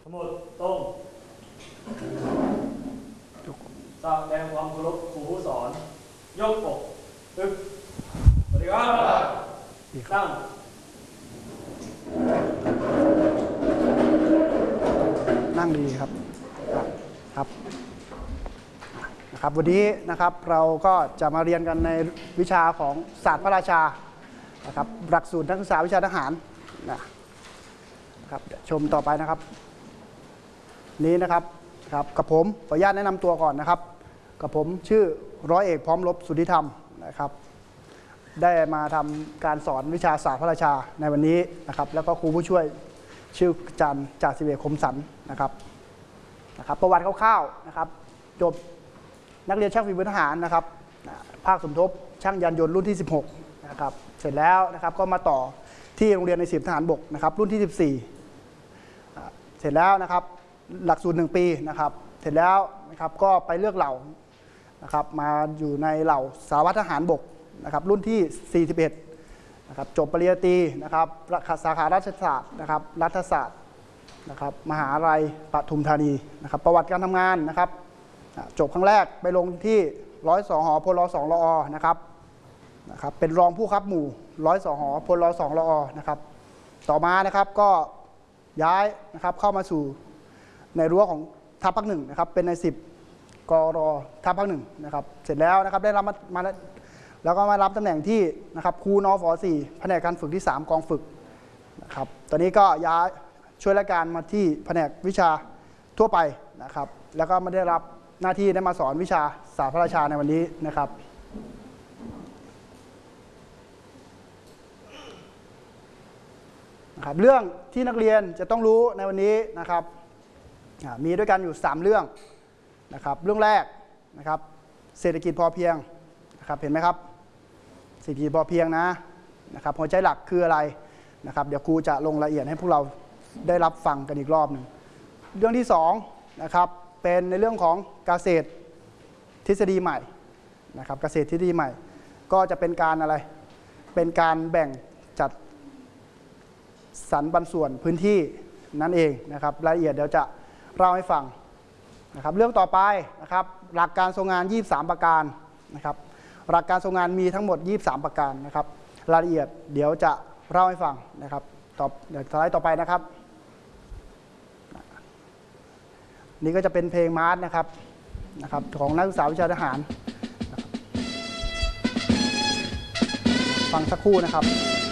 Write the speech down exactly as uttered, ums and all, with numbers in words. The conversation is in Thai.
มุดตรงแสดงความเคารพครูผู้สอนยกปกตึกสวัสดีครับนั่งนั่งดีครับครับนะครับวันนี้นะครับเราก็จะมาเรียนกันในวิชาของศาสตร์พระราชานะครับหลักสูตรนักศึกษาวิชาทหารนะครับชมต่อไปนะครับนี้นะครับครับกับผมขออนุญาตแนะนำตัวก่อนนะครับกับผมชื่อร้อยเอกพร้อมรบสุทธิธรรมนะครับได้มาทำการสอนวิชาศาสตร์พระราชาในวันนี้นะครับแล้วก็ครูผู้ช่วยชื่ออาจารย์จ่าสิบเอกคมสันนะครับนะครับประวัติคร่าวๆนะครับจบนักเรียนช่างฝีมือทหารนะครับภาคสมทบช่างยานยนต์รุ่นที่สิบหกนะครับเสร็จแล้วนะครับก็มาต่อที่โรงเรียนในสิบทหารบกนะครับรุ่นที่สิบสี่เสร็จแล้วนะครับหลักสูตรหนึ่งปีนะครับเสร็จแล้วนะครับก็ไปเลือกเหล่านะครับมาอยู่ในเหล่าสารวัตรทหารบกนะครับรุ่นที่สี่สิบเอ็ดนะครับจบปริญญาตรีนะครับสาขารัฐศาสตร์นะครับรัฐศาสตร์นะครับมหาวิทยาลัยปทุมธานีนะครับประวัติการทำงานนะครับจบครั้งแรกไปลงที่ร้อยสองหอพลรสองรอนะครับนะครับเป็นรองผู้คับหมู่ร้อยสองหอพลรสองรอนะครับต่อมานะครับก็ย้ายนะครับเข้ามาสู่ในรั้วของทัพภาคหนึ่งนะครับเป็นในสิบกรทัพภาคหนึ่งนะครับเสร็จแล้วนะครับได้รับมาแล้วก็มารับตำแหน่งที่นะครับครูนฝ.สี่แผนกการฝึกที่สามกองฝึกนะครับตอนนี้ก็ย้ายช่วยราชการมาที่แผนกวิชาทั่วไปนะครับแล้วก็มาได้รับหน้าที่ได้มาสอนวิชาศาสตร์พระราชาในวันนี้นะครับนะครับเรื่องที่นักเรียนจะต้องรู้ในวันนี้นะครับมีด้วยกันอยู่สามเรื่องนะครับเรื่องแรกนะครับเศรษฐกิจพอเพียงนะครับเห็นไหมครับเศรษฐกิจพอเพียงนะนะครับหัวใจหลักคืออะไรนะครับเดี๋ยวครูจะลงรายละเอียดให้พวกเราได้รับฟังกันอีกรอบหนึ่งเรื่องที่สองนะครับเป็นในเรื่องของเกษตรทฤษฎีใหม่นะครับเกษตรทฤษฎีใหม่ก็จะเป็นการอะไรเป็นการแบ่งจัดสรรปันส่วนพื้นที่นั่นเองนะครับรายละเอียดเดี๋ยวจะเล่าให้ฟังนะครับเรื่องต่อไปนะครับหลักการทรงงานยี่สิบสามประการนะครับหลักการทรงงานมีทั้งหมดยี่สิบสามประการนะครับรายละเอียดเดี๋ยวจะเล่าให้ฟังนะครับต่อเดี๋ยวสไลด์ต่อไปนะครับนี่ก็จะเป็นเพลงมาร์ชนะครับนะครับของนักศึกษาวิชาทหารฟังสักครู่นะครับ